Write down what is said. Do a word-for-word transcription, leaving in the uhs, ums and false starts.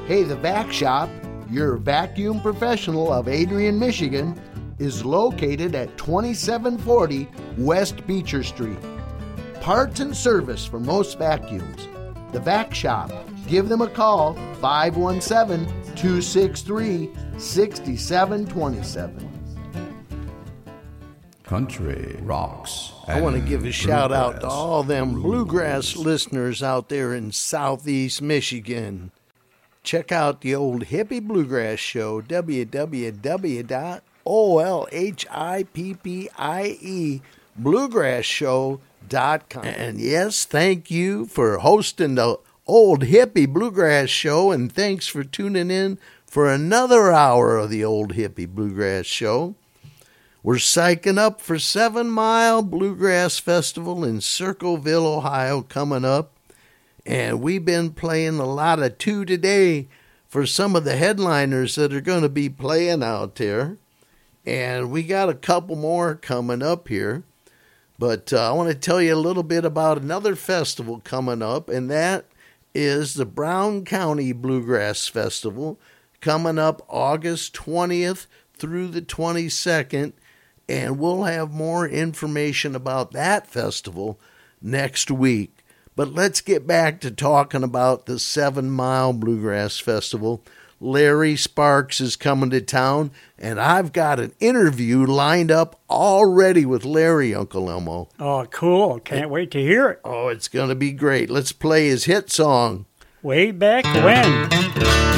Hey, the Vac Shop, your vacuum professional of Adrian, Michigan, is located at twenty-seven forty West Beecher Street. Parts and service for most vacuums. The Vac Shop. Give them a call, five one seven, two six three, six seven two seven. Country rocks. I want to give a shout out to all them bluegrass listeners out there in southeast Michigan. Check out the Old Hippie Bluegrass Show, w w w dot olhippie bluegrass show dot com. And yes, thank you for hosting the Old Hippie Bluegrass Show, and thanks for tuning in for another hour of the Old Hippie Bluegrass Show. We're psyching up for Seven Mile Bluegrass Festival in Circleville, Ohio, coming up. And we've been playing a lot of two today for some of the headliners that are going to be playing out there. And we got a couple more coming up here. But uh, I want to tell you a little bit about another festival coming up, and that is the Brown County Bluegrass Festival, coming up August twentieth through the twenty-second. And we'll have more information about that festival next week. But let's get back to talking about the Seven Mile Bluegrass Festival. Larry Sparks is coming to town, and I've got an interview lined up already with Larry, Uncle Elmo. Oh, cool. Can't wait to hear it. Oh, it's going to be great. Let's play his hit song. Way Back When.